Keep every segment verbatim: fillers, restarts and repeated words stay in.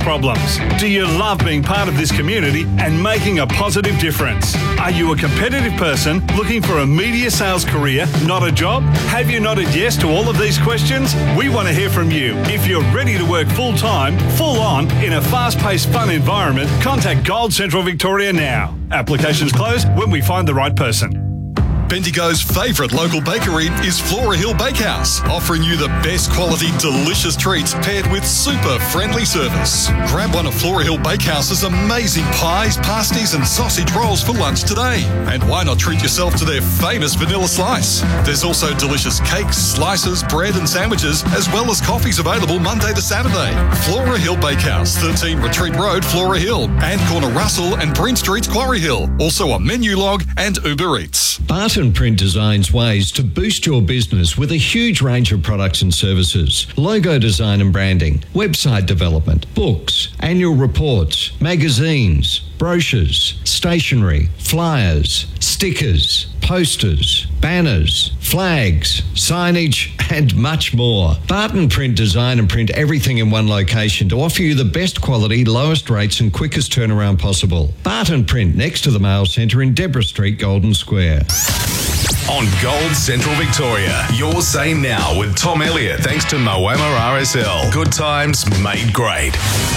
problems? Do you love being part of this community and making a positive difference? Are you a competitive person looking for a media sales career, not a job? Have you nodded yes to all of these questions? We want to hear from you. If you're ready to work full-time, full-on, in a fast-paced, fun environment, contact Gold Central Victoria now. Applications close when we find the right person. Bendigo's favourite local bakery is Flora Hill Bakehouse, offering you the best quality, delicious treats paired with super friendly service. Grab one of Flora Hill Bakehouse's amazing pies, pasties and sausage rolls for lunch today. And why not treat yourself to their famous vanilla slice? There's also delicious cakes, slices, bread and sandwiches, as well as coffees available Monday to Saturday. Flora Hill Bakehouse, thirteen Retreat Road, Flora Hill, and corner Russell and Bryn Streets, Quarry Hill. Also on Menulog and Uber Eats. Barton Print designs ways to boost your business with a huge range of products and services. Logo design and branding, website development, books, annual reports, magazines, brochures, stationery, flyers, stickers, posters, banners, flags, signage, and much more. Barton Print design and print everything in one location to offer you the best quality, lowest rates and quickest turnaround possible. Barton Print, next to the Mail Centre in Deborah Street, Golden Square. On Gold Central Victoria, your say now with Tom Elliott, thanks to Moama R S L. Good times made great.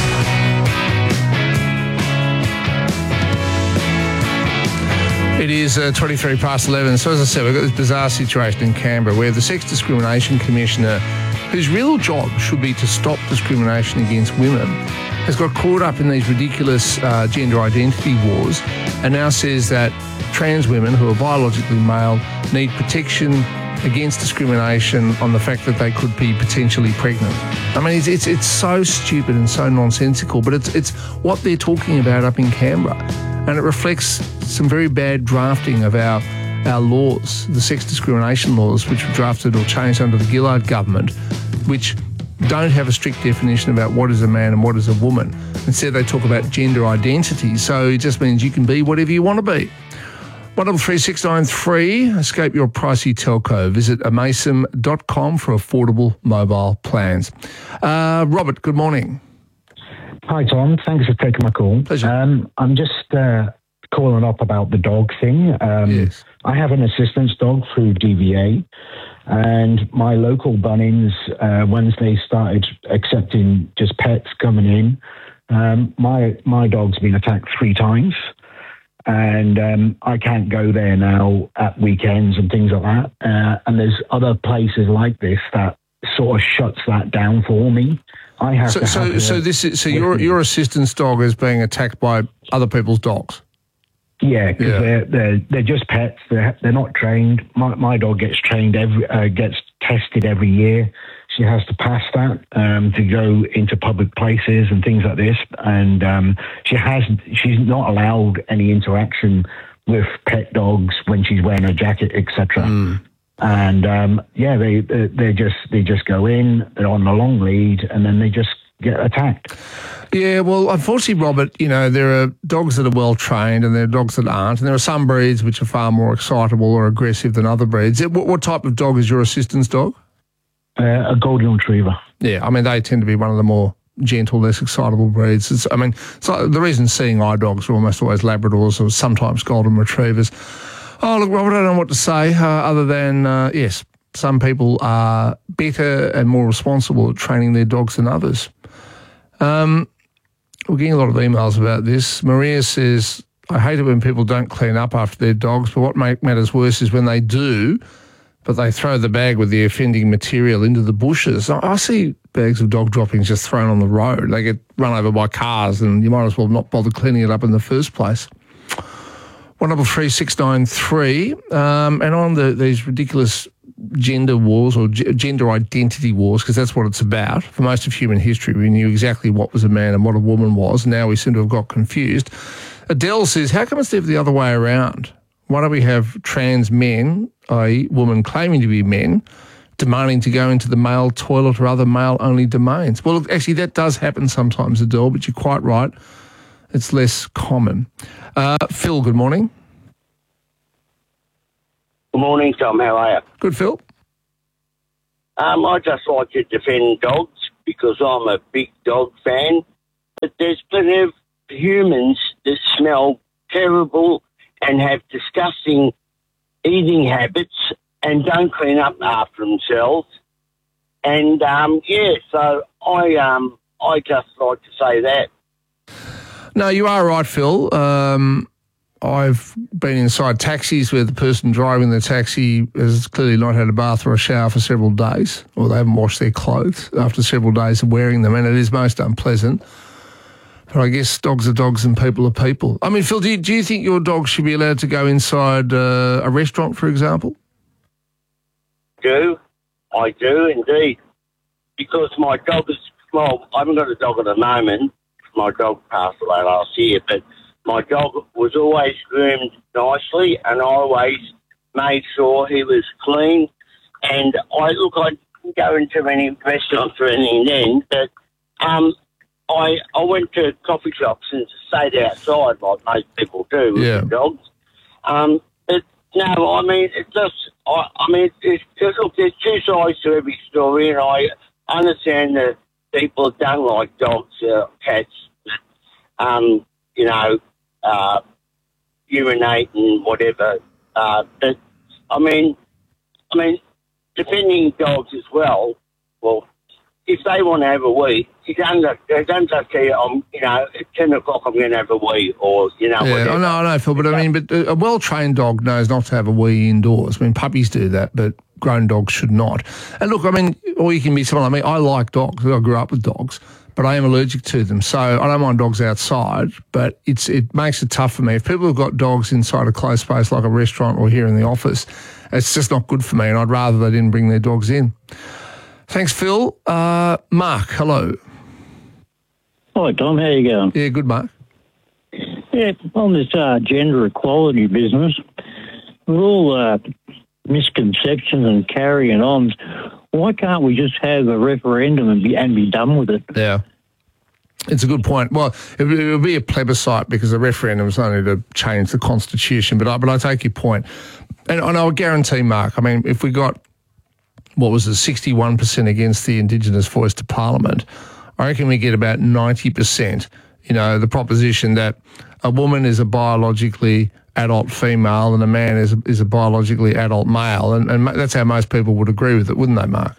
It is uh, twenty-three past eleven. So as I said, we've got this bizarre situation in Canberra where the Sex Discrimination Commissioner, whose real job should be to stop discrimination against women, has got caught up in these ridiculous uh, gender identity wars and now says that trans women who are biologically male need protection against discrimination on the fact that they could be potentially pregnant. I mean, it's it's, it's so stupid and so nonsensical, but it's it's what they're talking about up in Canberra. And it reflects some very bad drafting of our our laws, the sex discrimination laws, which were drafted or changed under the Gillard government, which don't have a strict definition about what is a man and what is a woman. Instead, they talk about gender identity. So it just means you can be whatever you want to be. one double three six nine three, escape your pricey telco. Visit amasum dot com for affordable mobile plans. Uh, Robert, good morning. Hi, Tom. Thanks for taking my call. Pleasure. Um, I'm just uh, calling up about the dog thing. Um, yes. I have an assistance dog through D V A, and my local Bunnings, uh, once they started accepting just pets coming in, um, my my dog's been attacked three times. And um, I can't go there now at weekends and things like that. Uh, and there's other places like this that sort of shuts that down for me. I have so, to so, have so this is so your your assistance dog is being attacked by other people's dogs. Yeah, because Yeah. they're they're they're just pets. They're they're not trained. My my dog gets trained every uh, gets tested every year. She has to pass that um, to go into public places and things like this. And um, she has she's not allowed any interaction with pet dogs when she's wearing a jacket, et cetera. Mm. And um, yeah, they they just they just go in. They're on a long lead, and then they just get attacked. Yeah, well, unfortunately, Robert, you know, there are dogs that are well trained and there are dogs that aren't, and there are some breeds which are far more excitable or aggressive than other breeds. What, what type of dog is your assistance dog? Uh, a golden retriever. Yeah, I mean, they tend to be one of the more gentle, less excitable breeds. It's, I mean, it's like the reason seeing eye dogs are almost always Labradors or sometimes golden retrievers. Oh, look, Robert, I don't know what to say uh, other than, uh, yes, some people are better and more responsible at training their dogs than others. Um, we're getting a lot of emails about this. Maria says, I hate it when people don't clean up after their dogs, but what make matters worse is when they do, but they throw the bag with the offending material into the bushes. I, I see bags of dog droppings just thrown on the road. They get run over by cars and you might as well not bother cleaning it up in the first place. one double three six nine three, um, and on the, these ridiculous gender wars or g- gender identity wars, because that's what it's about. For most of human history, we knew exactly what was a man and what a woman was. Now we seem to have got confused. Adele says, how come it's never the other way around? Why do we have trans men, that is women claiming to be men, demanding to go into the male toilet or other male-only domains? Well, actually, that does happen sometimes, Adele, but you're quite right. It's less common. Uh, Phil, good morning. Good morning, Tom. How are you? Good, Phil. Um, I just like to defend dogs because I'm a big dog fan. The there's plenty of humans that smell terrible and have disgusting eating habits and don't clean up after themselves. And, um, yeah, so I um, I just like to say that. No, you are right, Phil. Um, I've been inside taxis where the person driving the taxi has clearly not had a bath or a shower for several days, or they haven't washed their clothes after several days of wearing them, and it is most unpleasant. But I guess dogs are dogs and people are people. I mean, Phil, do you, do you think your dog should be allowed to go inside uh, a restaurant, for example? Do. I do, indeed. Because my dog is, well, I haven't got a dog at the moment. My dog passed away last year, but my dog was always groomed nicely, and I always made sure he was clean. And I look, I didn't go into any restaurants or anything then, but um, I I went to coffee shops and stayed outside like most people do with Yeah. their dogs. Um, but no, I mean, it just, I, I mean, it's, it's, look, there's two sides to every story, and I understand that people don't like dogs or cats, um, you know, uh, urinate and whatever. Uh, but I mean, I mean, defending dogs as well. Well, if they want to have a wee, you don't, they don't just say, um, you know, at ten o'clock I'm going to have a wee, or you know, Yeah, whatever. I know, I know, Phil, but I mean, but a well-trained dog knows not to have a wee indoors. I mean, puppies do that, but grown dogs should not. And look, I mean, or you can be someone like me. I like dogs. I grew up with dogs, but I am allergic to them. So I don't mind dogs outside, but it's it makes it tough for me. If people have got dogs inside a closed space like a restaurant or here in the office, it's just not good for me, and I'd rather they didn't bring their dogs in. Thanks, Phil. Uh, Mark, hello. Hi, Tom. How you going? Yeah, good, Mark. Yeah, on this uh, gender equality business, with all uh, misconceptions and carrying on, why can't we just have a referendum and be and be done with it? Yeah. It's a good point. Well, it will be a plebiscite because the referendum is only to change the constitution, but I, but I take your point. And, and I'll guarantee, Mark, I mean, if we got, what was it, sixty-one percent against the Indigenous voice to Parliament, I reckon we get about ninety percent, you know, the proposition that a woman is a biologically adult female and a man is a, is a biologically adult male. And, and that's how most people would agree with it, wouldn't they, Mark?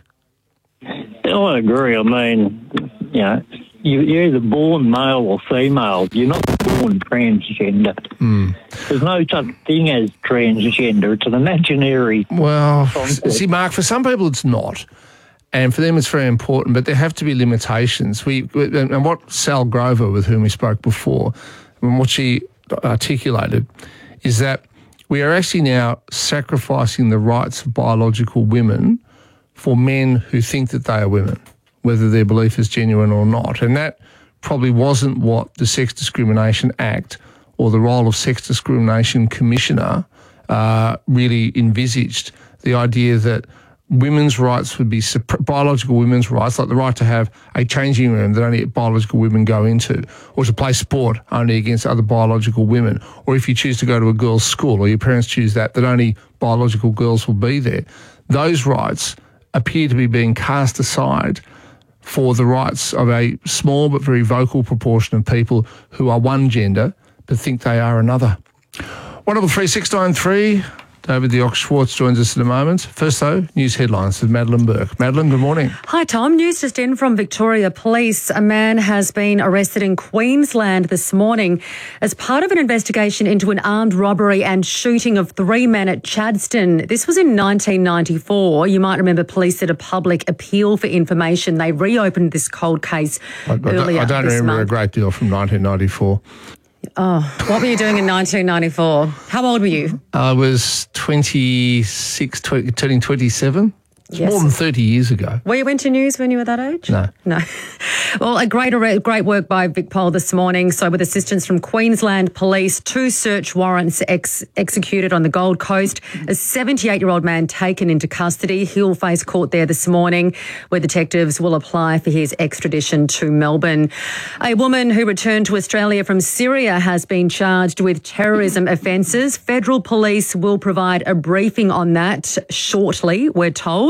I agree. I mean, you know, you, you're either born male or female. You're not born transgender. Mm. There's no such thing as transgender. It's an imaginary Well, concept. see, Mark, for some people it's not. And for them it's very important, but there have to be limitations. We And what Sal Grover, with whom we spoke before, and what she articulated is that we are actually now sacrificing the rights of biological women for men who think that they are women, whether their belief is genuine or not. And that probably wasn't what the Sex Discrimination Act or the role of Sex Discrimination Commissioner uh, really envisaged, the idea that women's rights would be, biological women's rights, like the right to have a changing room that only biological women go into, or to play sport only against other biological women, or if you choose to go to a girls' school or your parents choose that, that only biological girls will be there. Those rights appear to be being cast aside for the rights of a small but very vocal proportion of people who are one gender but think they are another. one double three six nine three. David the Ox Schwartz joins us in a moment. First, though, news headlines with Madeline Burke. Madeline, good morning. Hi, Tom. News just in from Victoria Police. A man has been arrested in Queensland this morning as part of an investigation into an armed robbery and shooting of three men at Chadstone. This was in nineteen ninety-four. You might remember police did a public appeal for information. They reopened this cold case I, I earlier don't, I don't this remember month. a great deal from nineteen ninety-four. Oh, what were you doing in nineteen ninety-four? How old were you? I was twenty-six, twenty, turning twenty-seven. It's Yes. more than thirty years ago. Were you into news when you were that age? No. No. Well, a great great work by VicPol this morning. So with assistance from Queensland Police, two search warrants ex- executed on the Gold Coast. A seventy-eight-year-old man taken into custody. He'll face court there this morning, where detectives will apply for his extradition to Melbourne. A woman who returned to Australia from Syria has been charged with terrorism offences. Federal police will provide a briefing on that shortly, we're told.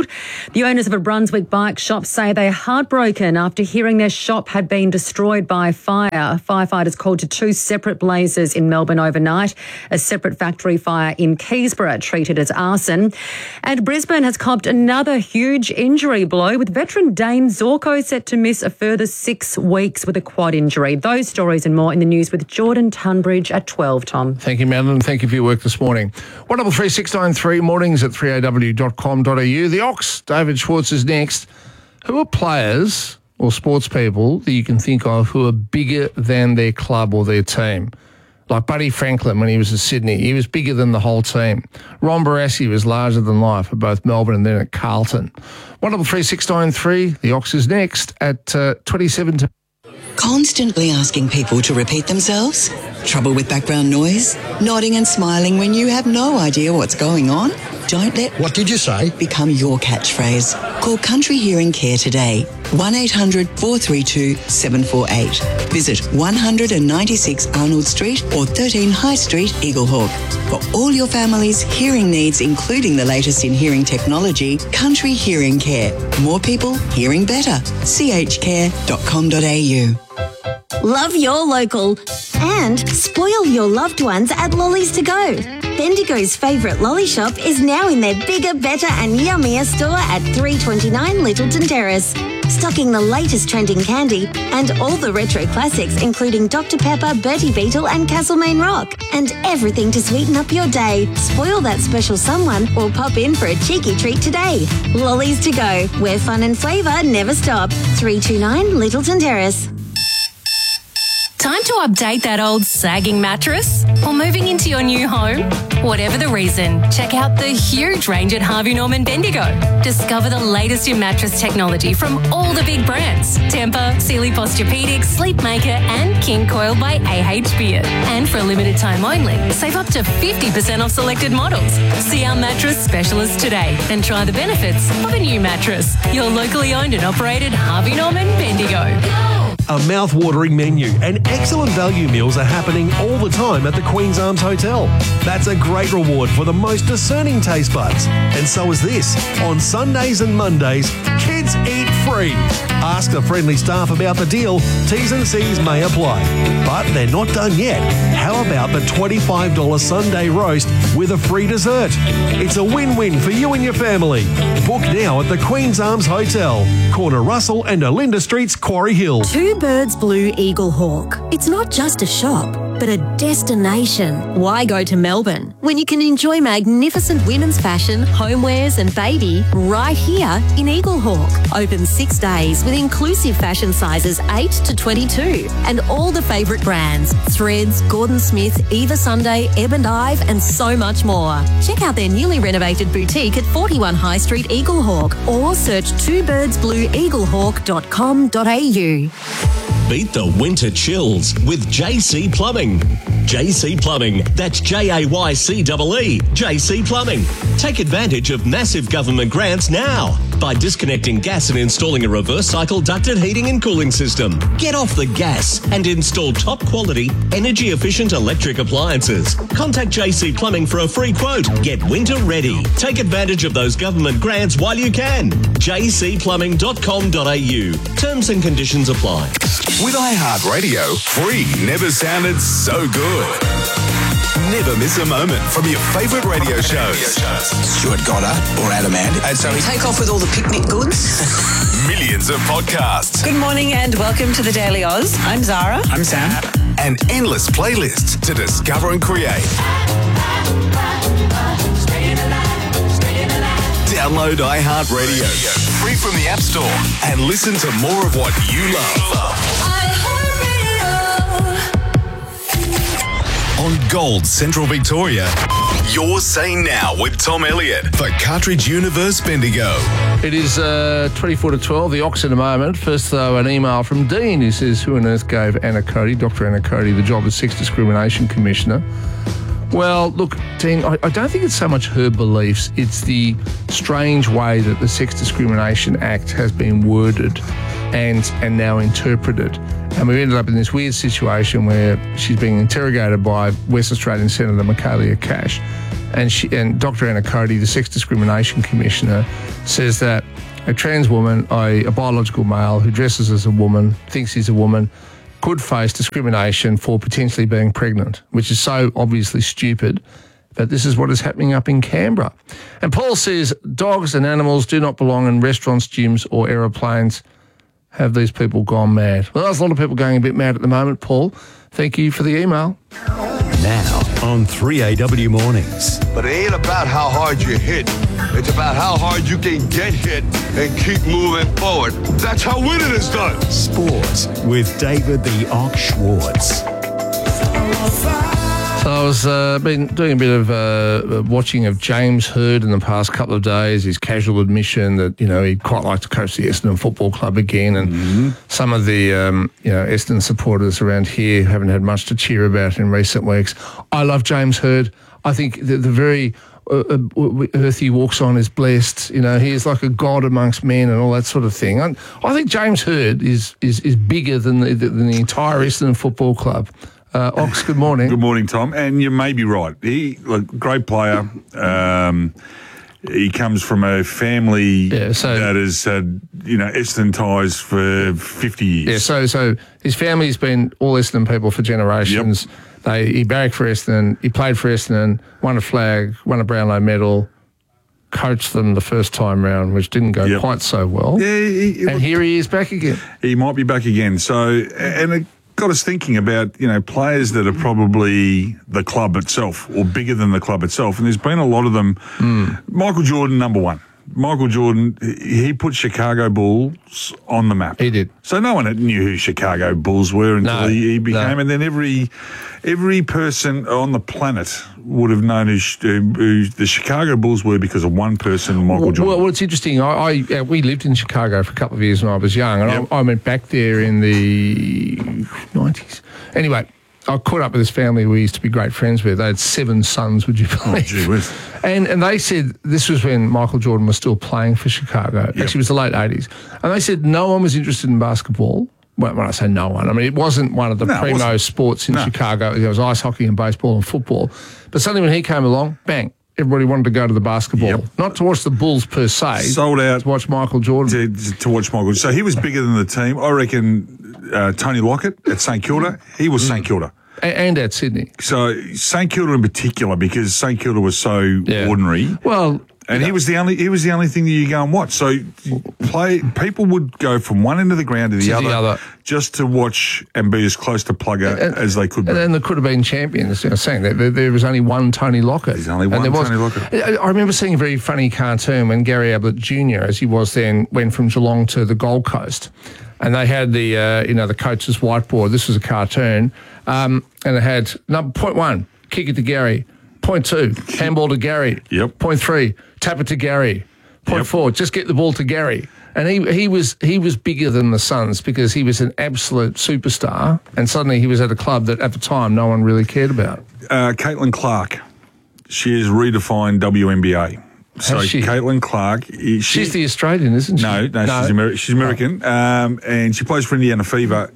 The owners of a Brunswick bike shop say they're heartbroken after hearing their shop had been destroyed by fire. Firefighters called to two separate blazes in Melbourne overnight. A separate factory fire in Keysborough treated as arson. And Brisbane has copped another huge injury blow, with veteran Dane Zorko set to miss a further six weeks with a quad injury. Those stories and more in the news with Jordan Tunbridge at twelve, Tom. Thank you, Madeline. Thank you for your work this morning. one double three six nine three, mornings at three a w dot com dot a u. The Ox, David Schwartz, is next. Who are players or sports people that you can think of who are bigger than their club or their team? Like Buddy Franklin when he was at Sydney, he was bigger than the whole team. Ron Barassi was larger than life at both Melbourne and then at Carlton. one double three six nine three, the Ox is next at uh, twenty-seven to... Constantly asking people to repeat themselves? Trouble with background noise? Nodding and smiling when you have no idea what's going on? Don't let what did you say become your catchphrase. Call Country Hearing Care today. one eight hundred four three two seven four eight. Visit one ninety-six Arnold Street or thirteen High Street, Eaglehawk. For all your family's hearing needs, including the latest in hearing technology, Country Hearing Care. More people hearing better. c h care dot com dot a u. Love your local and spoil your loved ones at Lollies to Go. Bendigo's favourite lolly shop is now in their bigger, better and yummier store at three twenty-nine Littleton Terrace. Stocking the latest trending candy and all the retro classics including Doctor Pepper, Bertie Beetle and Castlemaine Rock. And everything to sweeten up your day. Spoil that special someone or pop in for a cheeky treat today. Lollies to Go, where fun and flavour never stop. three twenty-nine Littleton Terrace. Time to update that old sagging mattress? Or moving into your new home? Whatever the reason, check out the huge range at Harvey Norman Bendigo. Discover the latest in mattress technology from all the big brands. Tempur, Sealy Posturepedic, Sleepmaker and King Coil by A H Beard. And for a limited time only, save up to fifty percent off selected models. See our mattress specialist today and try the benefits of a new mattress. Your locally owned and operated Harvey Norman Bendigo. A mouth-watering menu and excellent value meals are happening all the time at the Queen's Arms Hotel. That's a great reward for the most discerning taste buds. And so is this. On Sundays and Mondays, kids eat free. Ask the friendly staff about the deal. T's and C's may apply. But they're not done yet. How about the twenty-five dollars Sunday roast with a free dessert? It's a win-win for you and your family. Book now at the Queen's Arms Hotel, corner Russell and Olinda Streets, Quarry Hill. Two Birds Blue Eaglehawk. It's not just a shop, but a destination. Why go to Melbourne when you can enjoy magnificent women's fashion, homewares and baby right here in Eaglehawk? Open six days with inclusive fashion sizes eight to twenty-two and all the favourite brands, Threads, Gordon Smith, Eva Sunday, Ebb and Ive and so much more. Check out their newly renovated boutique at forty-one High Street, Eaglehawk or search two birds blue eaglehawk dot com dot a u. Beat the winter chills with J C Plumbing. J C Plumbing, that's J A Y C E E, J C Plumbing. Take advantage of massive government grants now by disconnecting gas and installing a reverse cycle ducted heating and cooling system. Get off the gas and install top quality, energy efficient electric appliances. Contact J C Plumbing for a free quote. Get winter ready. Take advantage of those government grants while you can. j c plumbing dot com dot a u. Terms and conditions apply. With iHeartRadio, free never sounded so good. Never miss a moment from your favourite radio shows. Stuart Goddard or Adam Ant. And so we take off with all the picnic goods. Millions of podcasts. Good morning and welcome to the Daily Oz. I'm Zara. I'm Sam. And endless playlists to discover and create. Download iHeartRadio, free from the App Store, and listen to more of what you love. On Gold Central Victoria, Your Say Now with Tom Elliott for Cartridge Universe Bendigo. It is uh, twenty-four to twelve, the Ox in a moment. First, though, an email from Dean who says, who on earth gave Anna Cody, Doctor Anna Cody, the job as Sex Discrimination Commissioner? Well, look, Dean, I, I don't think it's so much her beliefs. It's the strange way that the Sex Discrimination Act has been worded and and now interpreted. And we've ended up in this weird situation where she's being interrogated by West Australian Senator Michaelia Cash. and she and Doctor Anna Cody, the Sex Discrimination Commissioner, says that a trans woman, a, a biological male who dresses as a woman, thinks he's a woman, could face discrimination for potentially being pregnant, which is so obviously stupid. But this is what is happening up in Canberra. And Paul says dogs and animals do not belong in restaurants, gyms or aeroplanes. Have these people gone mad? Well, there's a lot of people going a bit mad at the moment, Paul. Thank you for the email. Now on three A W Mornings. But it ain't about how hard you hit. It's about how hard you can get hit and keep moving forward. That's how winning is done. Sports with David the Ox Schwartz. So I was uh, been doing a bit of uh, watching of James Hird in the past couple of days. His casual admission that, you know, he'd quite like to coach the Essendon Football Club again, and mm-hmm. some of the um, you know Essendon supporters around here haven't had much to cheer about in recent weeks. I love James Hird. I think the, the very uh, earth he walks on is blessed. You know, he is like a god amongst men and all that sort of thing. I, I think James Hird is is is bigger than the, than the entire Essendon Football Club. Uh, Ox, good morning. Good morning, Tom. And you may be right. He, like, great player. Um, he comes from a family yeah, so, that has had, you know, Essendon ties for fifty years. Yeah, so so his family's been all Essendon people for generations. Yep. They He barracked for Essendon. He played for Essendon, won a flag, won a Brownlow medal, coached them the first time round, which didn't go yep. quite so well. Yeah, he, he, and look, here he is back again. He might be back again. So, and it got us thinking about, you know, players that are probably the club itself or bigger than the club itself. And there's been a lot of them. Mm. Michael Jordan, number one. Michael Jordan, he put Chicago Bulls on the map. He did. So no one knew who Chicago Bulls were until no, he, he became. No. And then every every person on the planet would have known who, who the Chicago Bulls were because of one person, Michael well, Jordan. Well, it's interesting. I, I we lived in Chicago for a couple of years when I was young, and yep. I, I went back there in the nineties. Anyway, I caught up with this family we used to be great friends with. They had seven sons, would you believe? Oh, gee whiz. And, and they said, this was when Michael Jordan was still playing for Chicago. Yep. Actually, it was the late eighties. And they said no one was interested in basketball. Well, when I say no one, I mean, it wasn't one of the no, primo sports in no. Chicago. It was ice hockey and baseball and football. But suddenly when he came along, bang, everybody wanted to go to the basketball. Yep. Not to watch the Bulls per se. Sold out. To watch Michael Jordan. To, to watch Michael. So he was bigger than the team. I reckon uh, Tony Lockett at St Kilda, he was mm. St Kilda. And at Sydney. So St Kilda in particular, because St Kilda was so yeah. ordinary. Well, and yeah. he was the only he was the only thing that you go and watch. So play people would go from one end of the ground to the, to other, the other just to watch and be as close to Plugger and, as they could be. And then there could have been champions. You know, saying that there, there was only one Tony Lockett. There's only one Tony Lockett. I remember seeing a very funny cartoon when Gary Ablett Junior, as he was then, went from Geelong to the Gold Coast. And they had the, uh, you know, the coach's whiteboard. This was a cartoon. Um, and it had, number point one, kick it to Gary. Point two, handball to Gary. Yep. Point three, tap it to Gary. Point yep. four, just get the ball to Gary. And he he was he was bigger than the Suns because he was an absolute superstar. And suddenly he was at a club that at the time no one really cared about. Uh, Caitlin Clark, she has redefined W N B A. So she? Caitlin Clark, she, she's the Australian, isn't she? No, no, no. she's, Ameri- she's American, um, and she plays for Indiana Fever.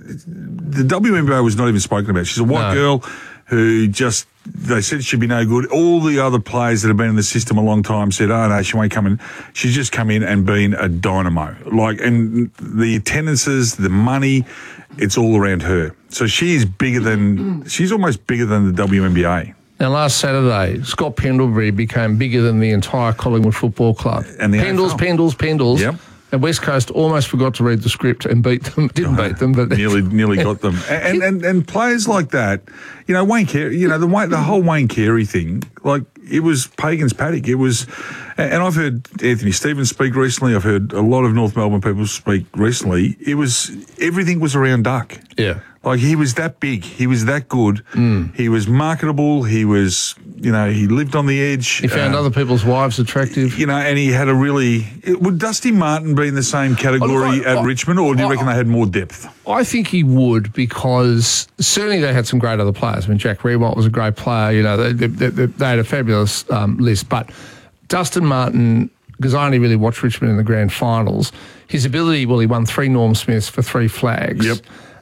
The W N B A was not even spoken about. She's a white no. girl who just, they said she'd be no good. All the other players that have been in the system a long time said, oh, no, she won't come in. She's just come in and been a dynamo. Like, and the attendances, the money, it's all around her. So she is bigger than, she's almost bigger than the W N B A. Now, last Saturday, Scott Pendlebury became bigger than the entire Collingwood Football Club. And the Pendles, Pendles, Pendles. Yep. And West Coast almost forgot to read the script and beat them. Didn't beat them, but nearly, nearly got them. And, and and players like that, you know, Wayne Carey, you know, the the whole Wayne Carey thing, like it was Pagan's paddock. It was, and I've heard Anthony Stevens speak recently. I've heard a lot of North Melbourne people speak recently. It was everything was around Duck. Yeah. Like, he was that big. He was that good. Mm. He was marketable. He was, you know, he lived on the edge. He found uh, other people's wives attractive. You know, and he had a really... It, would Dusty Martin be in the same category oh, look, I, at I, Richmond, or do you I, reckon they had more depth? I think he would, because certainly they had some great other players. I mean, Jack Rewalt was a great player. You know, they, they, they, they had a fabulous um, list. But Dustin Martin, because I only really watched Richmond in the grand finals, his ability, well, he won three Norm Smiths for three flags. Yep.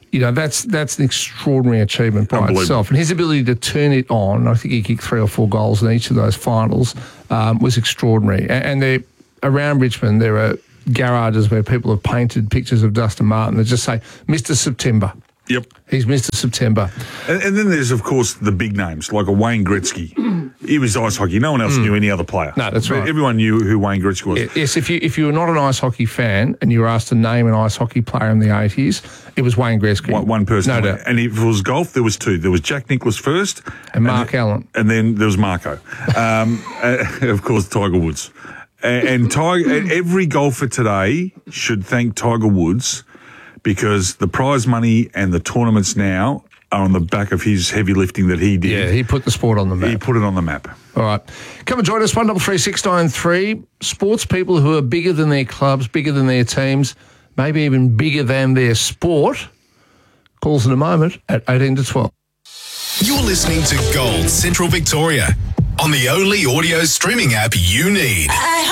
you know, that's that's an extraordinary achievement by itself. And his ability to turn it on, I think he kicked three or four goals in each of those finals, um, was extraordinary. And, and they're, around Richmond, there are garages where people have painted pictures of Dustin Martin that just say, Mister September. Yep. He's Mister September. And, and then there's, of course, the big names, like a Wayne Gretzky. He was ice hockey. No one else mm. knew any other player. No, that's right. Everyone knew who Wayne Gretzky was. Yes, if you if you were not an ice hockey fan and you were asked to name an ice hockey player in the eighties, it was Wayne Gretzky. One, one person. No doubt. And if it was golf, there was two. There was Jack Nicklaus first. And Mark and, Allen. And then there was Marco. Um, uh, of course, Tiger Woods. And, and Tiger, every golfer today should thank Tiger Woods because the prize money and the tournaments now are on the back of his heavy lifting that he did. Yeah, he put the sport on the map. He put it on the map. All right. Come and join us, one double three six nine three. Sports people who are bigger than their clubs, bigger than their teams, maybe even bigger than their sport. Calls in a moment at eighteen to twelve. You're listening to Gold Central Victoria on the only audio streaming app you need.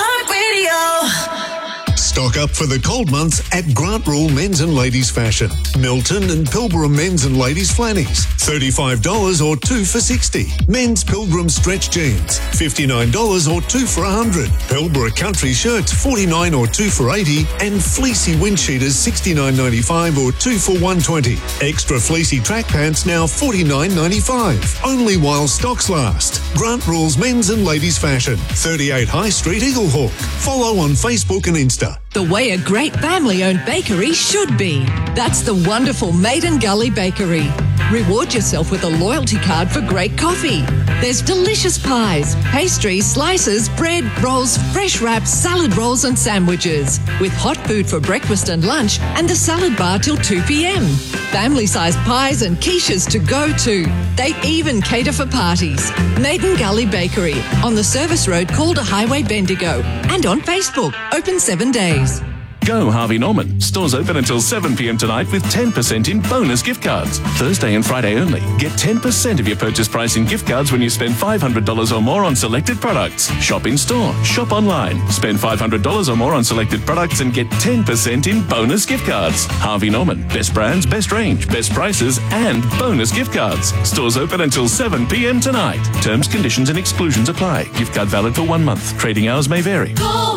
iHeartRadio. Stock up for the cold months at Grant Rule Men's and Ladies Fashion. Milton and Pilbara Men's and Ladies Flannies, thirty-five dollars or two for sixty. Men's Pilgrim Stretch Jeans, fifty-nine dollars or two for one hundred. Pilbara Country Shirts, forty-nine dollars or two for eighty. And Fleecy Wind Cheaters, sixty-nine ninety-five or two for one twenty. Extra Fleecy Track Pants now forty-nine ninety-five. Only while stocks last. Grant Rule's Men's and Ladies Fashion, thirty-eight High Street, Eaglehawk. Follow on Facebook and Insta. The way a great family-owned bakery should be. That's the wonderful Maiden Gully Bakery. Reward yourself with a loyalty card for great coffee. There's delicious pies, pastries, slices, bread, rolls, fresh wraps, salad rolls and sandwiches. With hot food for breakfast and lunch and the salad bar till two p.m. Family-sized pies and quiches to go to. They even cater for parties. Maiden Gully Bakery on the service road Calder Highway, Bendigo. And on Facebook, open seven days. Go Harvey Norman. Stores open until seven p.m. tonight with ten percent in bonus gift cards. Thursday and Friday only. Get ten percent of your purchase price in gift cards when you spend five hundred dollars or more on selected products. Shop in store. Shop online. Spend five hundred dollars or more on selected products and get ten percent in bonus gift cards. Harvey Norman. Best brands, best range, best prices, and bonus gift cards. Stores open until seven p.m. tonight. Terms, conditions, and exclusions apply. Gift card valid for one month. Trading hours may vary. Go,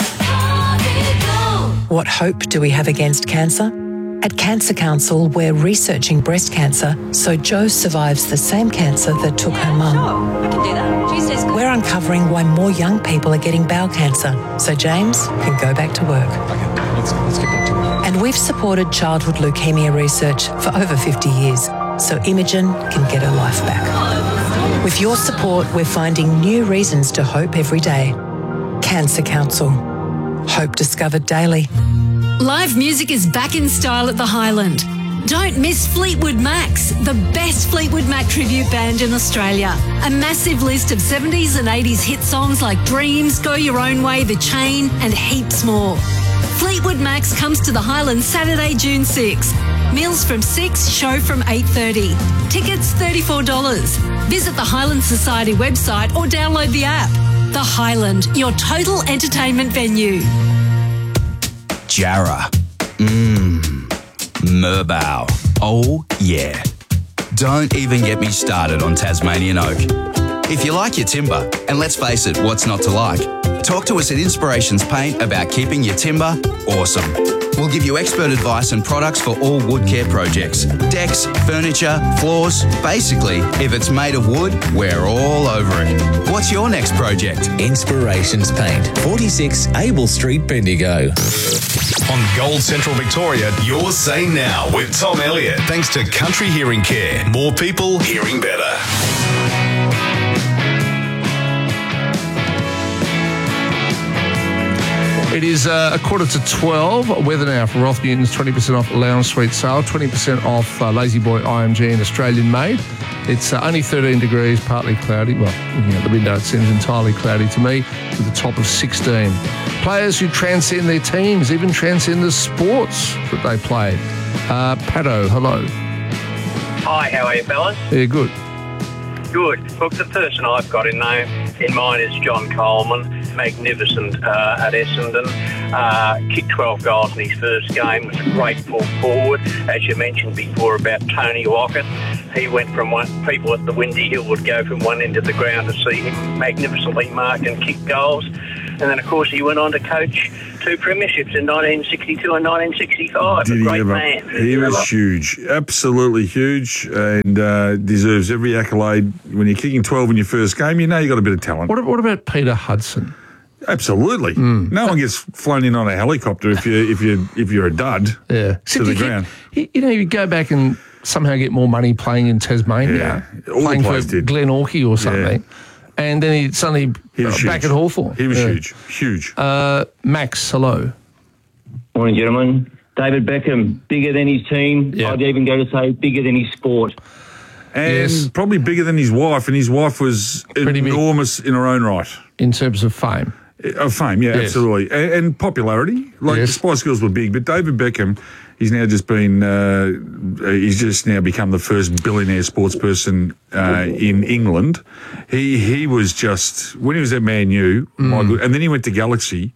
What hope do we have against cancer? At Cancer Council, we're researching breast cancer so Jo survives the same cancer that took her mum. Sure, we can do that. She says We're uncovering why more young people are getting bowel cancer so James can go back to work. Okay, let's, let's get back to work. And we've supported childhood leukemia research for over fifty years so Imogen can get her life back. With your support, we're finding new reasons to hope every day. Cancer Council. Hope discovered daily. Live music is back in style at the Highland. Don't miss Fleetwood Macs, the best Fleetwood Mac tribute band in Australia. A massive list of seventies and eighties hit songs like Dreams, Go Your Own Way, The Chain, and heaps more. Fleetwood Macs comes to the Highland Saturday, June sixth. Meals from six, show from eight thirty. Tickets thirty-four dollars. Visit the Highland Society website or download the app. The Highland, your total entertainment venue. Jarrah. Mmm. Merbau. Oh, yeah. Don't even get me started on Tasmanian oak. If you like your timber, and let's face it, what's not to like? Talk to us at Inspirations Paint about keeping your timber awesome. We'll give you expert advice and products for all wood care projects. Decks, furniture, floors. Basically, if it's made of wood, we're all over it. What's your next project? Inspirations Paint, forty-six Abel Street, Bendigo. On Gold Central Victoria, you're Say Now with Tom Elliott. Thanks to Country Hearing Care. More people hearing better. It is uh, a quarter to twelve. Weather now for Roth Newton's twenty percent off lounge suite sale, twenty percent off uh, Lazy Boy I M G and Australian made. It's uh, only thirteen degrees, partly cloudy. Well, looking out the window, it seems entirely cloudy to me, with a top of sixteen. Players who transcend their teams, even transcend the sports that they play. Uh, Pato, hello. Hi, how are you, fellas? Yeah, good. Good. Look, the person I've got in name in mind is John Coleman. magnificent uh, at Essendon. Uh, kicked twelve goals in his first game. Was a great full forward. As you mentioned before about Tony Lockett, he went from one, people at the Windy Hill would go from one end of the ground to see him magnificently mark and kick goals. And then, of course, he went on to coach two premierships in nineteen sixty-two and nineteen sixty-five. Did a he great ever? man. He was huge, absolutely huge, and uh, deserves every accolade. When you're kicking twelve in your first game, you know you've got a bit of talent. What, what about Peter Hudson? Absolutely. Mm. No one gets flown in on a helicopter if you if you if you're a dud. Yeah. To the you, ground. You, you know, you go back and somehow get more money playing in Tasmania, yeah. All playing the for did. Glen Orkey or something, yeah. and then he suddenly he was back huge. at Hawthorn. He was yeah. huge, huge. Uh, Max, hello. Morning, gentlemen. David Beckham, bigger than his team. Yeah. I'd even go to say bigger than his sport. And yes. probably bigger than his wife, and his wife was Pretty enormous big. in her own right. In terms of fame. Of fame, yeah, yes. absolutely. And, and popularity. Like yes. the Spice Girls were big, but David Beckham, he's now just been, uh, he's just now become the first billionaire sports person uh, in England. He he was just, when he was at Man U, mm. my good, and then he went to Galaxy.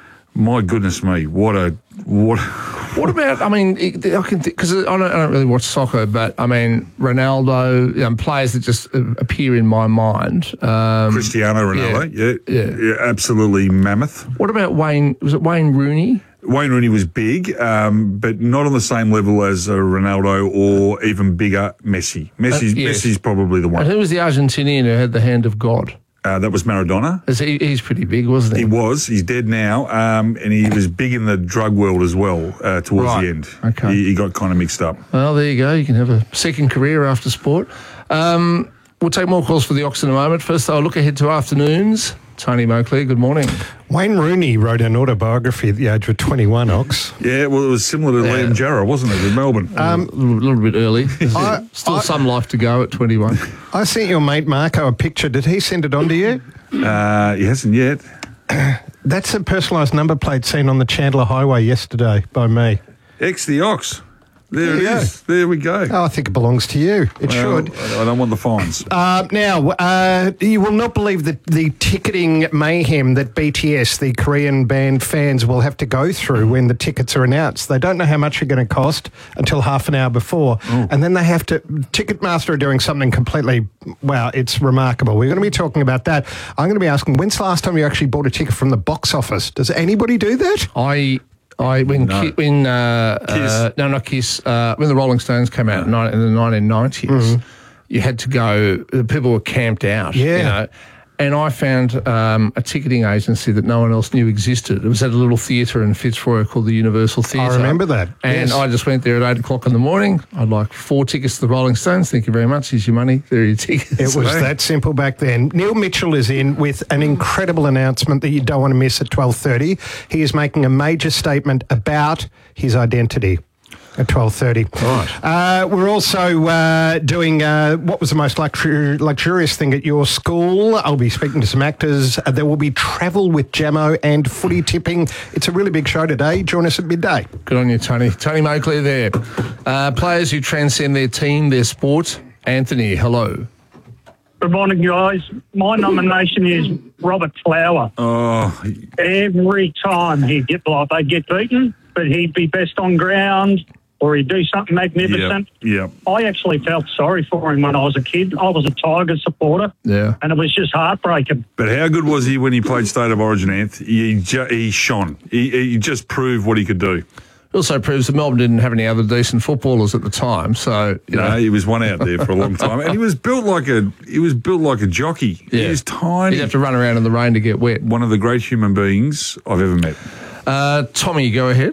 My goodness me, what a, what What about, I mean, I can because I don't, I don't really watch soccer, but I mean, Ronaldo, you know, players that just appear in my mind. Um, Cristiano Ronaldo, yeah yeah, yeah, yeah, absolutely mammoth. What about Wayne, was it Wayne Rooney? Wayne Rooney was big, um, but not on the same level as uh, Ronaldo or even bigger Messi. Messi's, uh, yes. Messi's probably the one. And who was the Argentinian who had the hand of God? Uh, that was Maradona. He, he's pretty big, wasn't he? He was. He's dead now, um, and he was big in the drug world as well uh, towards right. the end. Okay. He, he got kind of mixed up. Well, there you go. You can have a second career after sport. Um, we'll take more calls for the Ox in a moment. First, I'll look ahead to afternoons. Tony Moakley, good morning. Wayne Rooney wrote an autobiography at the age of twenty-one, Ox. Yeah, well, it was similar to yeah. Liam Jarrah, wasn't it, in Melbourne? Um, a little, little bit early. I, Still I, some life to go at twenty-one. I sent your mate Marco a picture. Did he send it on to you? Uh, he hasn't yet. That's a personalised number plate seen on the Chandler Highway yesterday by me. X the Ox. There, there it is. Go. There we go. Oh, I think it belongs to you. It well, should. I don't want the fines. Uh, now, uh, you will not believe the, the ticketing mayhem that B T S, the Korean band fans, will have to go through when the tickets are announced. They don't know how much they're going to cost until half an hour before. Ooh. And then they have to... Ticketmaster are doing something completely... Wow, it's remarkable. We're going to be talking about that. I'm going to be asking, when's the last time you actually bought a ticket from the box office? Does anybody do that? I... I when no. Ki, when uh, uh, no not Kiss uh, when the Rolling Stones came out yeah. in the nineteen nineties, mm-hmm. you had to go. People were camped out. Yeah. You know, and I found um, a ticketing agency that no one else knew existed. It was at a little theatre in Fitzroy called the Universal Theatre. I remember that. And yes. I just went there at eight o'clock in the morning. I'd like four tickets to the Rolling Stones. Thank you very much. Here's your money. There are your tickets. It was that simple back then. Neil Mitchell is in with an incredible announcement that you don't want to miss at twelve thirty. He is making a major statement about his identity. At twelve thirty. Right. Uh, we're also uh, doing uh, what was the most luxur- luxurious thing at your school. I'll be speaking to some actors. Uh, there will be travel with Jamo and footy tipping. It's a really big show today. Join us at midday. Good on you, Tony. Tony Moakley there. Uh, players who transcend their team, their sport. Anthony, hello. Good morning, guys. My nomination is Robert Flower. Oh. Every time he'd get, like, they'd get beaten, but he'd be best on ground, or he'd do something magnificent. Yeah. Yep. I actually felt sorry for him when I was a kid. I was a Tigers supporter. Yeah. And it was just heartbreaking. But how good was he when he played State of Origin, Anth? He, ju- he shone. He, he just proved what he could do. It also proves that Melbourne didn't have any other decent footballers at the time. So you no, know. he was one out there for a long time, and he was built like a he was built like a jockey. Yeah. He was tiny. He'd have to run around in the rain to get wet. One of the great human beings I've ever met. Uh, Tommy, go ahead.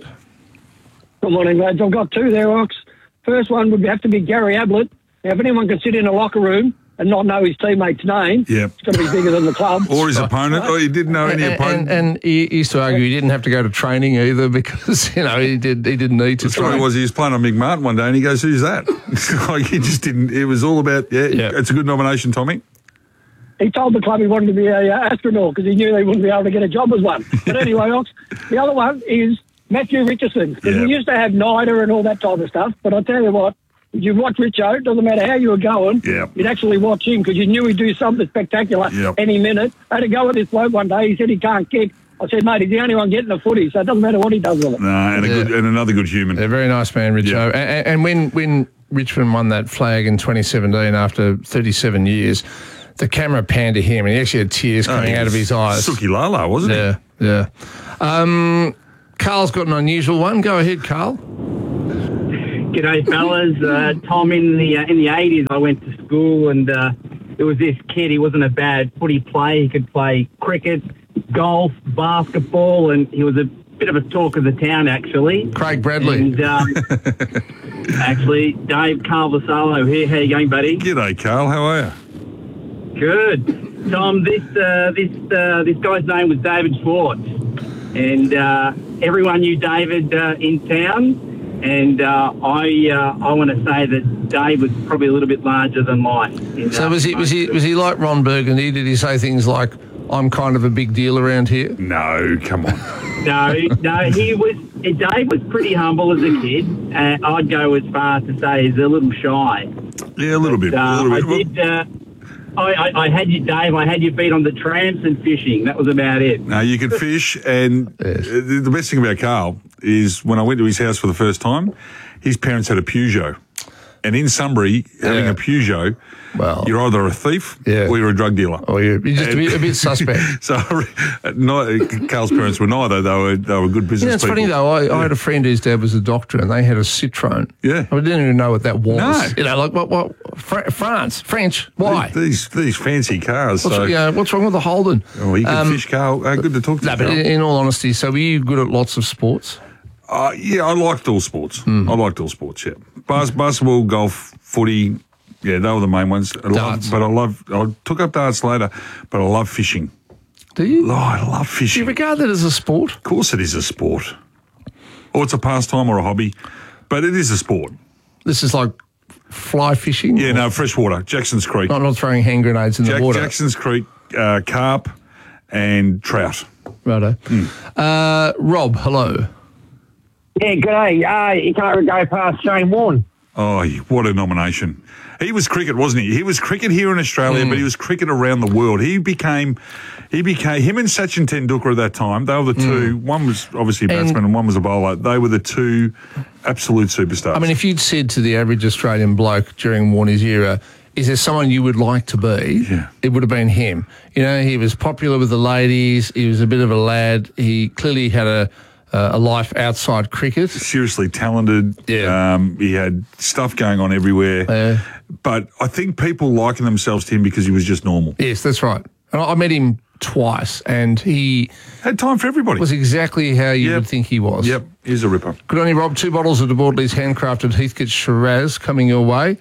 Good morning, lads. I've got two there, Ox. First one would have to be Gary Ablett. Now, if anyone can sit in a locker room and not know his teammate's name, yep. it's got to be bigger than the club. Or his opponent. Or he didn't know any and, opponent. And, and he used to argue he didn't have to go to training either because, you know, he did he didn't need to. The story was he was playing on Mick Martin one day and he goes, "Who's that?" Like he just didn't. It was all about yeah. Yep. It's a good nomination, Tommy. He told the club he wanted to be an uh, astronaut because he knew they wouldn't be able to get a job as one. But anyway, Ox, the other one is Matthew Richardson. Because yep. we used to have NIDA and all that type of stuff, but I tell you what, If you watch Richo, it doesn't matter how you were going, Yep. you'd actually watch him because you knew he'd do something spectacular Yep. any minute. I had to go with this bloke one day. He said he can't kick. I said, mate, he's the only one getting the footy, so it doesn't matter what he does with it. No, and, a Yeah. good, and another good human. A very nice man, Richo. Yeah. And, and when when Richmond won that flag in twenty seventeen after thirty-seven years, the camera panned to him and he actually had tears Oh, coming he out of was his eyes. Suki Lala, wasn't Yeah, yeah. Um, Carl's got an unusual one. Go ahead, Carl. G'day, fellas. Uh, Tom, in the uh, in the eighties, I went to school, and uh, there was this kid. He wasn't a bad footy player. He could play cricket, golf, basketball, and he was a bit of a talk of the town, actually. Craig Bradley. And, um, actually, Dave Carvasalo here. How you going, buddy? G'day, Carl. How are you? Good. Tom, this uh, this uh, this guy's name was David Schwartz, and uh, everyone knew David uh, in town. And uh, I uh, I want to say that Dave was probably a little bit larger than life. in, So uh, was he was he was he like Ron Burgundy? Did he say things like, "I'm kind of a big deal around here"? No, come on. No, no, he was. Dave was pretty humble as a kid. Uh, I'd go as far to say he's a little shy. Yeah, a little bit. Uh, a little bit. I did. Uh, I, I, I had you, Dave. I had you beat on the tramps and fishing. That was about it. No, you could fish, and Yes. uh, the the best thing about Carl is when I went to his house for the first time, his parents had a Peugeot. And in Sunbury, having Yeah. a Peugeot, Well, you're either a thief Yeah. or you're a drug dealer. or you're you're just a bit, a bit suspect. So no, Carl's parents were neither. They were they were good business You know, it's people. funny though. I, I had a friend whose dad was a doctor, and they had a Citroen. Yeah. I didn't even know what that was. No. You know, like what? What? Fr- France, French. Why? These these fancy cars. What's, so, yeah, what's wrong with the Holden? oh, you can Um, fish, Carl. Uh, good to talk to No, you, but Carl. in, in all honesty, so were you good at lots of sports? Uh, yeah, I liked all sports. Hmm. I liked all sports, yeah. Bas- basketball, golf, footy, yeah, they were the main ones. I Darts. Love, but I love, I took up darts later, but I love fishing. Do you? Oh, I love Do fishing. you regard that as a sport? Of course it is a sport. Or it's a pastime or a hobby, but it is a sport. This is like fly fishing? Yeah, no, freshwater, Jackson's Creek. Not, not throwing hand grenades in Jack, the water. Jackson's Creek, uh, carp and trout. Righto. Uh, Rob, hello. Yeah, g'day. Uh, you can't go past Shane Warne. Oh, what a nomination. He was cricket, wasn't he? He was cricket here in Australia, Mm. but he was cricket around the world. He became, he became, him and Sachin Tendulkar at that time, they were the two, one was obviously a And- batsman and one was a bowler. They were the two absolute superstars. I mean, if you'd said to the average Australian bloke during Warnie's era, is there someone you would like to be? Yeah. It would have been him. You know, he was popular with the ladies. He was a bit of a lad. He clearly had a uh, a life outside cricket. Seriously talented. Yeah. Um, he had stuff going on everywhere. Yeah. But I think people liken themselves to him because he was just normal. Yes, that's right. And I I met him twice, and he Had time for everybody. was exactly how you Yep. would think he was. Yep, he's a ripper. Good on you, Rob. Two bottles of De Bortley's handcrafted Heathcote Shiraz coming your way.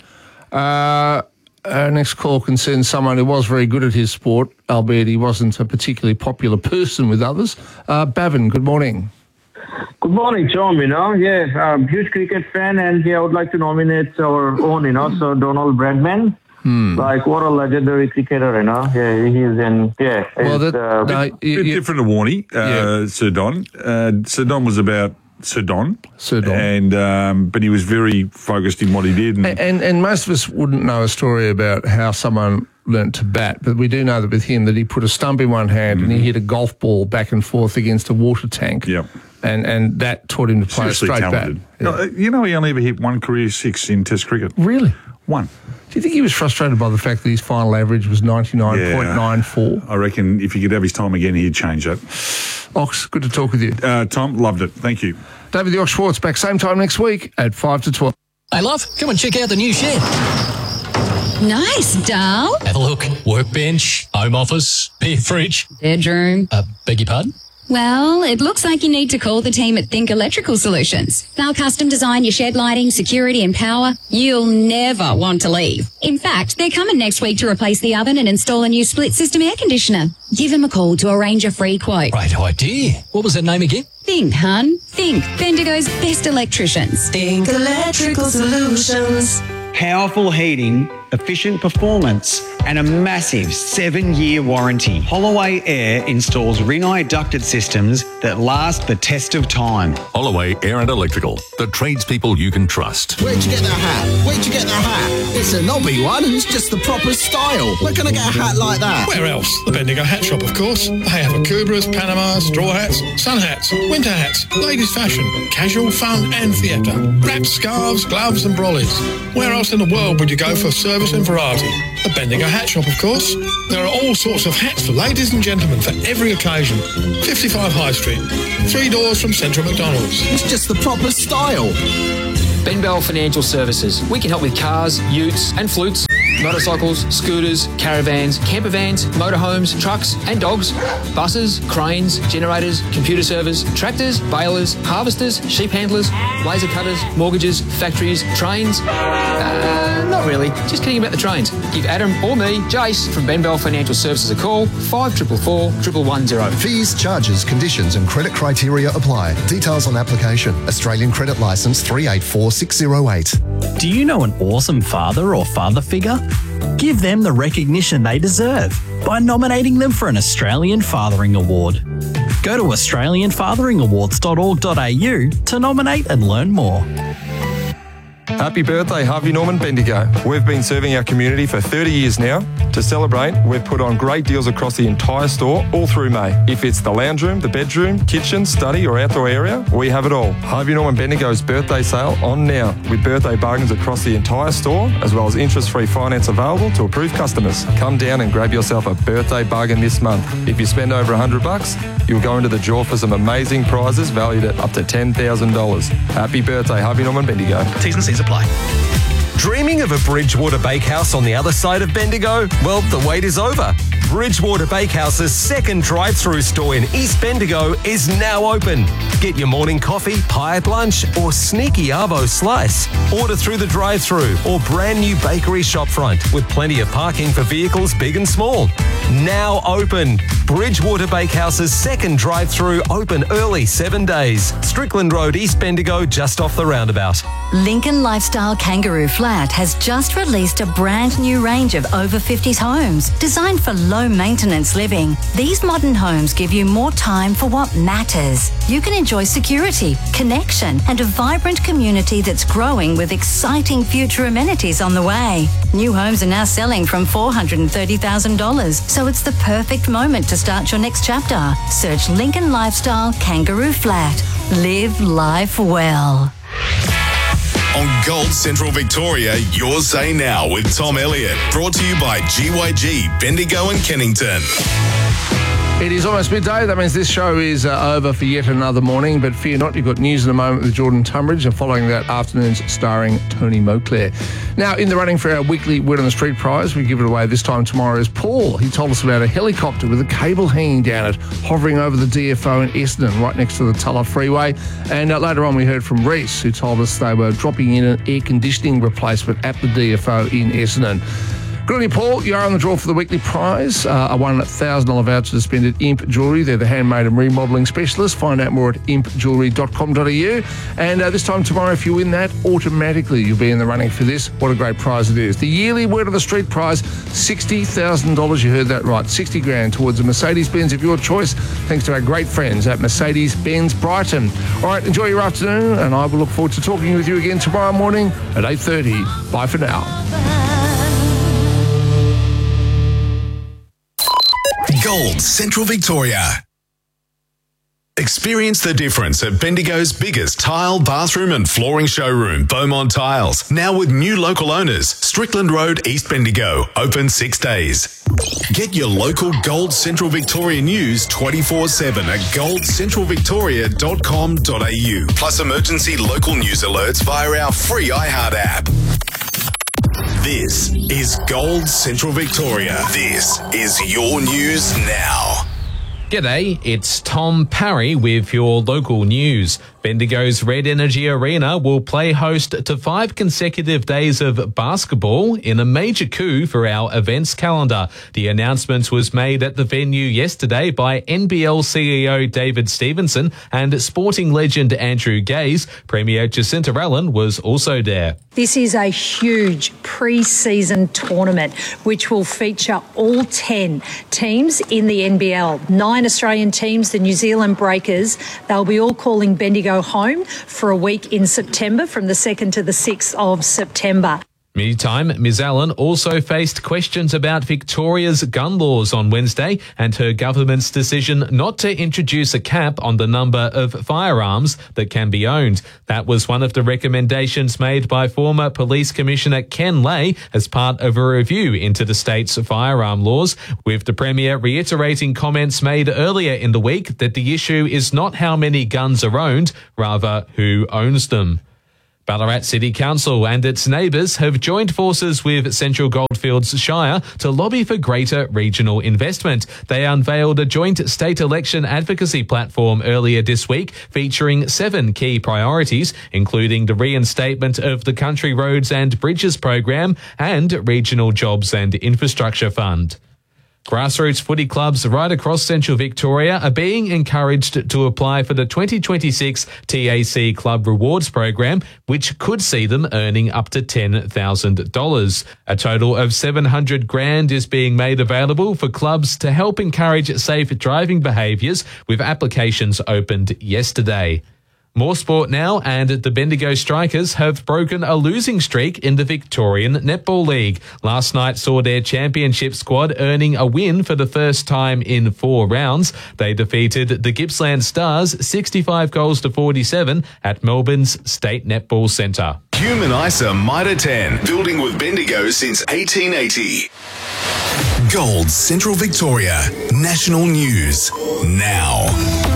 Uh, our next call concerns someone who was very good at his sport, albeit he wasn't a particularly popular person with others. Uh, Bavin, good morning. Good morning, Tom. You know, yeah, um, huge cricket fan, and yeah, I would like to nominate our own, you know, so Donald Bradman. Hmm. Like, what a legendary cricketer, you know. Yeah, he's in, yeah. Well, he's, that, uh, no, A you, bit you, different to Warnie, uh, Yeah. Sir Don. Uh, Sir Don was about Sir Don. Sir Don. And, um, but he was very focused in what he did. And, and, and most of us wouldn't know a story about how someone learnt to bat, but we do know that with him that he put a stump in one hand and he hit a golf ball back and forth against a water tank. Yep. And and that taught him to play a seriously straight talented. bat. Yeah. No, uh, you know, he only ever hit one career six in Test cricket. Really? One. Do you think he was frustrated by the fact that his final average was ninety-nine point nine four? I reckon if he could have his time again, he'd change that. Ox, good to talk with you. Uh, Tom, loved it. Thank you. David the Ox Schwartz back same time next week at five to twelve. Hey, love, come and check out the new shed. Nice, doll. Have a look. Workbench, home office, beer fridge. Bedroom. Uh, beg your pardon? Well, it looks like you need to call the team at Think Electrical Solutions. They'll custom design your shed lighting, security and power. You'll never want to leave. In fact, they're coming next week to replace the oven and install a new split system air conditioner. Give them a call to arrange a free quote. Great idea. What was that name again? Think, hun. Think. Bendigo's best electricians. Think Electrical Solutions. Powerful heating, efficient performance, and a massive seven-year warranty. Holloway Air installs Rinnai ducted systems that last the test of time. Holloway Air and Electrical, the tradespeople you can trust. Where'd you get that hat? Where'd you get that hat? It's a knobby one and it's just the proper style. Where can I get a hat like that? Where else? The Bendigo Hat Shop, of course. They have Akubras, Panamas, straw hats, sun hats, winter hats, ladies' fashion, casual, fun and theatre, wraps, scarves, gloves and brollies. Where else in the world would you go for service and variety? The Bendigo Hat Shop, of course. There are all sorts of hats for ladies and gentlemen for every occasion. fifty-five High Street, three doors from Central McDonald's. It's just the proper style. Ben Bell Financial Services. We can help with cars, utes and flutes, motorcycles, scooters, caravans, camper vans, motorhomes, trucks and dogs, buses, cranes, generators, computer servers, tractors, balers, harvesters, sheep handlers, laser cutters, mortgages, factories, trains. Uh, not really. Just kidding about the trains. Give Adam or me, Jace, from Ben Bell Financial Services a call, five four four, one one one zero. Fees, charges, conditions and credit criteria apply. Details on application. Australian Credit Licence three eight four six zero eight. Do you know an awesome father or father figure? Give them the recognition they deserve by nominating them for an Australian Fathering Award. Go to australian fathering awards dot org dot a u to nominate and learn more. Happy birthday, Harvey Norman Bendigo. We've been serving our community for thirty years now. To celebrate, we've put on great deals across the entire store all through May. If it's the lounge room, the bedroom, kitchen, study or outdoor area, we have it all. Harvey Norman Bendigo's birthday sale on now with birthday bargains across the entire store as well as interest-free finance available to approved customers. Come down and grab yourself a birthday bargain this month. If you spend over one hundred bucks, you'll go into the draw for some amazing prizes valued at up to ten thousand dollars. Happy birthday, Harvey Norman Bendigo. T's and C's apply. Dreaming of a Bridgewater Bakehouse on the other side of Bendigo? Well, the wait is over. Bridgewater Bakehouse's second drive-through store in East Bendigo is now open. Get your morning coffee, pie at lunch, or sneaky arvo slice. Order through the drive-through or brand new bakery shopfront with plenty of parking for vehicles big and small. Now open. Bridgewater Bakehouse's second drive-through open early seven days. Strickland Road, East Bendigo, just off the roundabout. Lincoln Lifestyle Kangaroo Flat has just released a brand new range of over fifties homes designed for low maintenance living. These modern homes give you more time for what matters. You can enjoy security, connection, and a vibrant community that's growing with exciting future amenities on the way. New homes are now selling from four hundred thirty thousand dollars, so it's the perfect moment to start your next chapter. Search Lincoln Lifestyle Kangaroo Flat. Live life well. On Gold Central Victoria, your say now with Tom Elliott. Brought to you by G Y G, Bendigo and Kennington. It is almost midday. That means this show is uh, over for yet another morning. But fear not, you've got news in a moment with Jordan Tunbridge, and following that, afternoons starring Tony Moclair. Now, in the running for our weekly Word on the Street prize, we give it away this time tomorrow is Paul. He told us about a helicopter with a cable hanging down it, hovering over the D F O in Essendon, right next to the Tulla Freeway. And uh, later on, we heard from Reese, who told us they were dropping in an air conditioning replacement at the D F O in Essendon. Good on you, Paul. You are on the draw for the weekly prize. Uh, a one thousand dollars voucher to spend at Imp Jewellery. They're the handmade and remodelling specialists. Find out more at imp jewellery dot com dot a u. And uh, this time tomorrow, if you win that, automatically you'll be in the running for this. What a great prize it is. The yearly Word on the Street prize, sixty thousand dollars. You heard that right. sixty grand towards a Mercedes-Benz of your choice, thanks to our great friends at Mercedes-Benz Brighton. All right, enjoy your afternoon, and I will look forward to talking with you again tomorrow morning at eight thirty. Bye for now. Gold Central Victoria. Experience the difference at Bendigo's biggest tile, bathroom and flooring showroom, Beaumont Tiles. Now with new local owners, Strickland Road, East Bendigo, open six days. Get your local Gold Central Victoria news twenty-four seven at gold central victoria dot com dot a u. Plus emergency local news alerts via our free iHeart app. This is Gold Central Victoria. This is your news now. G'day, it's Tom Parry with your local news. Bendigo's Red Energy Arena will play host to five consecutive days of basketball in a major coup for our events calendar. The announcement was made at the venue yesterday by N B L C E O David Stevenson and sporting legend Andrew Gaze. Premier Jacinta Allen was also there. This is a huge pre-season tournament which will feature all ten teams in the N B L. Nine Australian teams, the New Zealand Breakers. They'll be all calling Bendigo home for a week in September from the second to the sixth of September. Meantime, Miz Allen also faced questions about Victoria's gun laws on Wednesday and her government's decision not to introduce a cap on the number of firearms that can be owned. That was one of the recommendations made by former Police Commissioner Ken Lay as part of a review into the state's firearm laws, with the Premier reiterating comments made earlier in the week that the issue is not how many guns are owned, rather who owns them. Ballarat City Council and its neighbours have joined forces with Central Goldfields Shire to lobby for greater regional investment. They unveiled a joint state election advocacy platform earlier this week featuring seven key priorities, including the reinstatement of the Country Roads and Bridges program and Regional Jobs and Infrastructure Fund. Grassroots footy clubs right across central Victoria are being encouraged to apply for the twenty twenty-six T A C Club Rewards program, which could see them earning up to ten thousand dollars. A total of seven hundred grand is being made available for clubs to help encourage safe driving behaviours, with applications opened yesterday. More sport now, and the Bendigo Strikers have broken a losing streak in the Victorian Netball League. Last night saw their championship squad earning a win for the first time in four rounds. They defeated the Gippsland Stars sixty-five goals to forty-seven at Melbourne's State Netball Centre. Human ISA Mitre ten, building with Bendigo since eighteen eighty. Gold Central Victoria, national news now.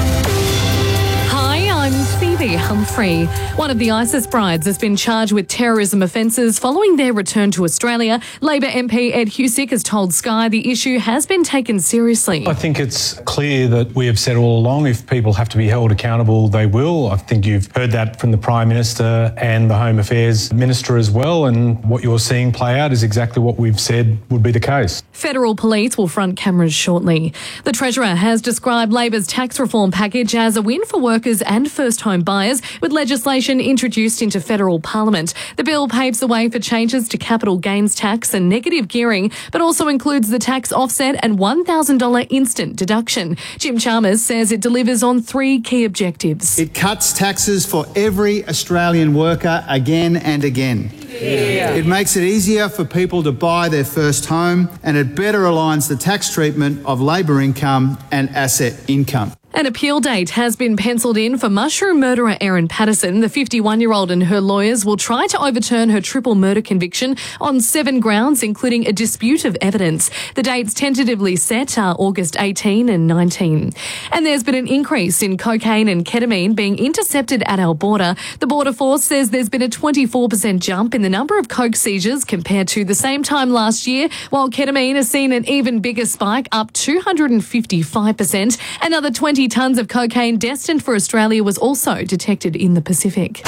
I'm Phoebe Humphrey. One of the ISIS brides has been charged with terrorism offences following their return to Australia. Labor M P Ed Husick has told Sky the issue has been taken seriously. I think it's clear that we have said all along if people have to be held accountable, they will. I think you've heard that from the Prime Minister and the Home Affairs Minister as well, and what you're seeing play out is exactly what we've said would be the case. Federal police will front cameras shortly. The Treasurer has described Labor's tax reform package as a win for workers and first home buyers, with legislation introduced into federal parliament. The bill paves the way for changes to capital gains tax and negative gearing, but also includes the tax offset and one thousand dollars instant deduction. Jim Chalmers says it delivers on three key objectives. It cuts taxes for every Australian worker again and again. Yeah. It makes it easier for people to buy their first home, and it better aligns the tax treatment of labour income and asset income. An appeal date has been penciled in for mushroom murderer Erin Patterson. The fifty-one-year-old and her lawyers will try to overturn her triple murder conviction on seven grounds, including a dispute of evidence. The dates tentatively set are August eighteenth and nineteenth. And there's been an increase in cocaine and ketamine being intercepted at our border. The Border Force says there's been a twenty-four percent jump in the number of coke seizures compared to the same time last year, while ketamine has seen an even bigger spike, up two hundred fifty-five percent. Another twenty tonnes of cocaine destined for Australia was also detected in the Pacific.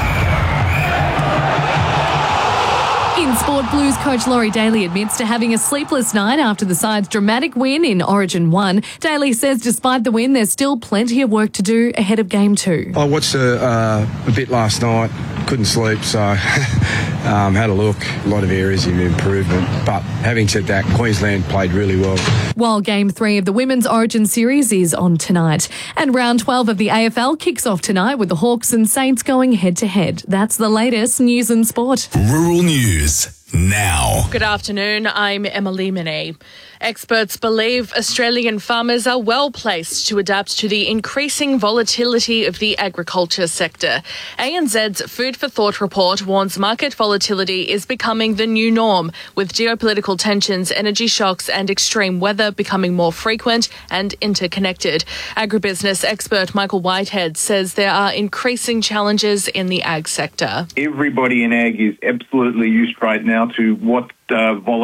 In sport, Blues coach Laurie Daly admits to having a sleepless night after the side's dramatic win in Origin one. Daly says despite the win, there's still plenty of work to do ahead of Game two. I watched a, uh, a bit last night, couldn't sleep, so um, had a look. A lot of areas of improvement. But having said that, Queensland played really well. While Game three of the Women's Origin Series is on tonight. And round twelve of the A F L kicks off tonight with the Hawks and Saints going head-to-head. That's the latest news and sport. Rural News now. Good afternoon, I'm Emily Monet. Experts believe Australian farmers are well placed to adapt to the increasing volatility of the agriculture sector. A N Z's Food for Thought report warns market volatility is becoming the new norm, with geopolitical tensions, energy shocks and extreme weather becoming more frequent and interconnected. Agribusiness expert Michael Whitehead says there are increasing challenges in the ag sector. Everybody in ag is absolutely used right now to what uh, volatility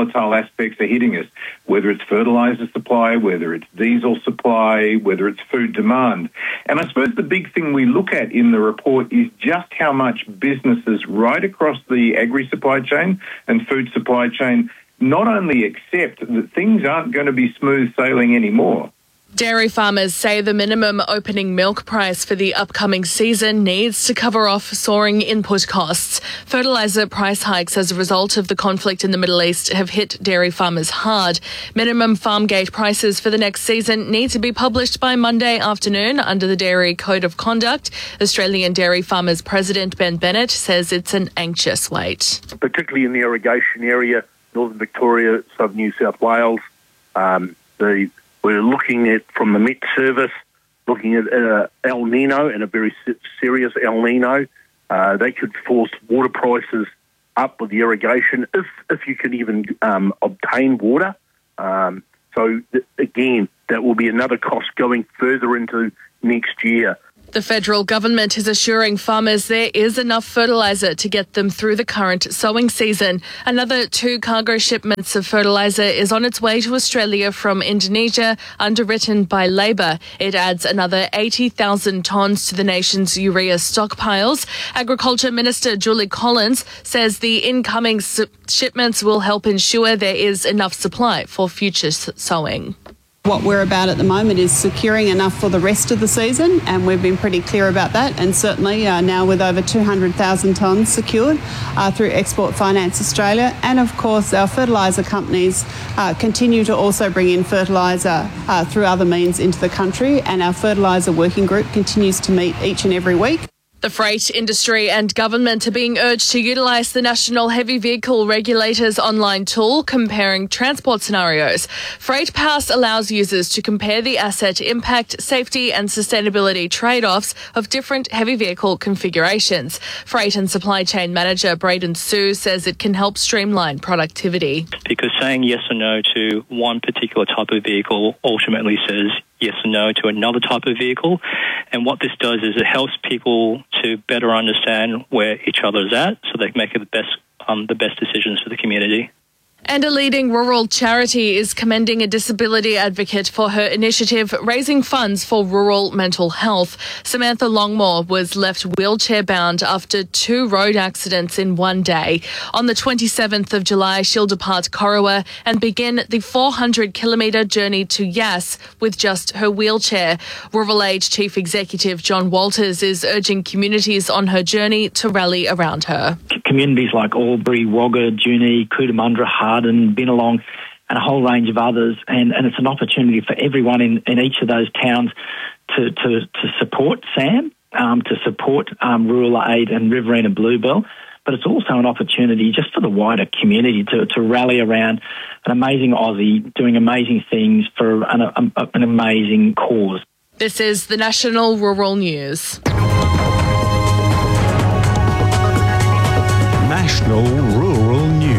volatile aspects are hitting us, whether it's fertiliser supply, whether it's diesel supply, whether it's food demand. And I suppose the big thing we look at in the report is just how much businesses right across the agri-supply chain and food supply chain not only accept that things aren't going to be smooth sailing anymore. Dairy farmers say the minimum opening milk price for the upcoming season needs to cover off soaring input costs. Fertiliser price hikes as a result of the conflict in the Middle East have hit dairy farmers hard. Minimum farm gate prices for the next season need to be published by Monday afternoon under the Dairy Code of Conduct. Australian Dairy Farmers President Ben Bennett says it's an anxious wait. Particularly in the irrigation area, Northern Victoria, Southern New South Wales, um, the We're looking at, from the Met Service, looking at uh, El Nino and a very serious El Nino. Uh, they could force water prices up with the irrigation if if you can even um, obtain water. Um, so, th- again, that will be another cost going further into next year. The federal government is assuring farmers there is enough fertiliser to get them through the current sowing season. Another two cargo shipments of fertiliser is on its way to Australia from Indonesia, underwritten by Labor. It adds another eighty thousand tonnes to the nation's urea stockpiles. Agriculture Minister Julie Collins says the incoming s- shipments will help ensure there is enough supply for future s- sowing. What we're about at the moment is securing enough for the rest of the season, and we've been pretty clear about that. And certainly uh, now with over two hundred thousand tonnes secured uh, through Export Finance Australia. And of course, our fertiliser companies uh, continue to also bring in fertiliser uh, through other means into the country. And our fertiliser working group continues to meet each and every week. The freight industry and government are being urged to utilise the National Heavy Vehicle Regulator's online tool comparing transport scenarios. Freight Pass allows users to compare the asset impact, safety and sustainability trade-offs of different heavy vehicle configurations. Freight and Supply Chain Manager Braden Sue says it can help streamline productivity. Because saying yes or no to one particular type of vehicle ultimately says yes or no to another type of vehicle. And what this does is it helps people to better understand where each other's at so they can make the best um, the best decisions for the community. And a leading rural charity is commending a disability advocate for her initiative raising funds for rural mental health. Samantha Longmore was left wheelchair-bound after two road accidents in one day. On the twenty-seventh of July, she'll depart Corowa and begin the four hundred kilometre journey to Yass with just her wheelchair. Rural Aid Chief Executive John Walters is urging communities on her journey to rally around her. Communities like Albury, Wagga, Junee, Cootamundra, Harden, Binalong, and a whole range of others. And, and it's an opportunity for everyone in, in each of those towns to, to, to support Sam, um, to support um, Rural Aid and Riverina Bluebell. But it's also an opportunity just for the wider community to, to rally around an amazing Aussie doing amazing things for an, a, an amazing cause. This is the National Rural News. National Rural News.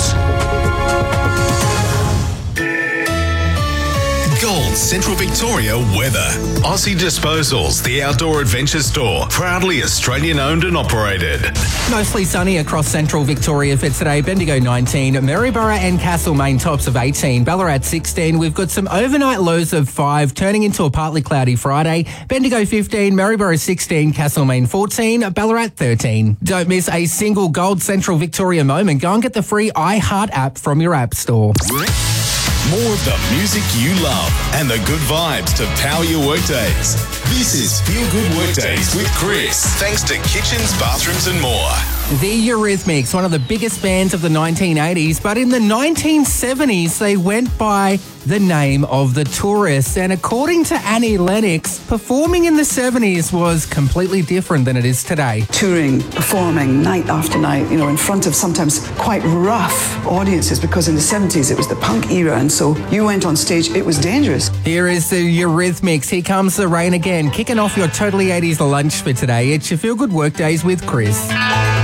Gold Central Victoria weather. Aussie Disposals, the outdoor adventure store, proudly Australian owned and operated. Mostly sunny across Central Victoria for today. Bendigo nineteen, Maryborough and Castlemaine tops of eighteen, Ballarat sixteen. We've got some overnight lows of five, turning into a partly cloudy Friday. Bendigo fifteen, Maryborough sixteen, Castlemaine fourteen, Ballarat thirteen. Don't miss a single Gold Central Victoria moment. Go and get the free iHeart app from your app store. More of the music you love and the good vibes to power your workdays. This is Feel Good Workdays with Chris. Thanks to Kitchens, Bathrooms and more. The Eurythmics, one of the biggest bands of the nineteen eighties, but in the nineteen seventies they went by the name of the Tourists. And according to Annie Lennox, performing in the seventies was completely different than it is today. Touring, performing night after night, you know, in front of sometimes quite rough audiences, because in the seventies it was the punk era, and so you went on stage, it was dangerous. Here is the Eurythmics. Here comes the rain again, kicking off your totally eighties lunch for today. It's your Feel Good Workdays with Chris.